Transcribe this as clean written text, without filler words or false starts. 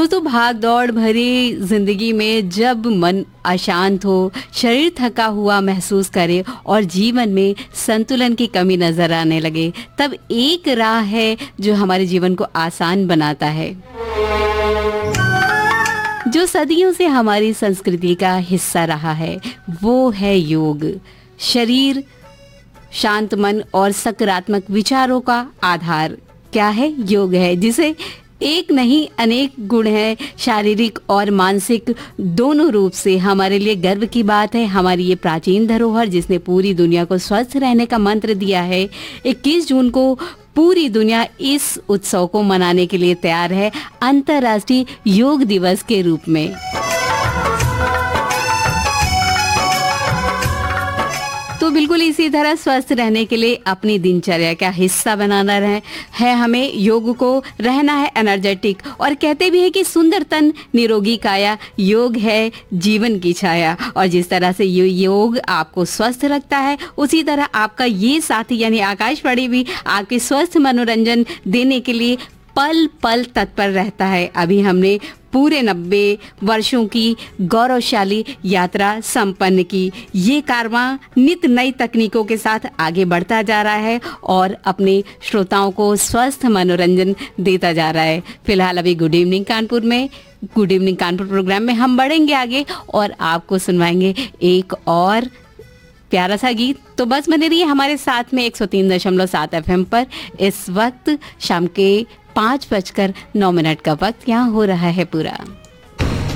दोस्तों, भाग दौड़ भरी जिंदगी में जब मन अशांत हो, शरीर थका हुआ महसूस करे और जीवन में संतुलन की कमी नजर आने लगे, तब एक राह है जो हमारे जीवन को आसान बनाता है, जो सदियों से हमारी संस्कृति का हिस्सा रहा है। वो है योग। शरीर, शांत मन और सकारात्मक विचारों का आधार क्या है? योग है, जिसे एक नहीं अनेक गुण है, शारीरिक और मानसिक दोनों रूप से हमारे लिए गर्व की बात है। हमारी ये प्राचीन धरोहर जिसने पूरी दुनिया को स्वस्थ रहने का मंत्र दिया है। 21 जून को पूरी दुनिया इस उत्सव को मनाने के लिए तैयार है, अंतर्राष्ट्रीय योग दिवस के रूप में। तो बिल्कुल इसी तरह स्वस्थ रहने के लिए अपनी दिनचर्या का हिस्सा बनाना है हमें। योग को रहना है एनर्जेटिक, और कहते भी है कि सुंदर तन निरोगी काया, योग है जीवन की छाया। और जिस तरह से योग आपको स्वस्थ रखता है, उसी तरह आपका ये साथी यानी आकाशवाणी भी आपके स्वस्थ मनोरंजन देने के लिए पल पल तत्पर रहता है। अभी हमने पूरे 90 वर्षों की गौरवशाली यात्रा संपन्न की। ये कारवां नित नई तकनीकों के साथ आगे बढ़ता जा रहा है और अपने श्रोताओं को स्वस्थ मनोरंजन देता जा रहा है। फिलहाल अभी गुड इवनिंग कानपुर प्रोग्राम में हम बढ़ेंगे आगे और आपको सुनवाएंगे एक और प्यारा सा गीत। तो बस बने रहिए हमारे साथ में 103.7 FM पर। इस वक्त शाम के 5:09 का वक्त यहाँ हो रहा है पूरा।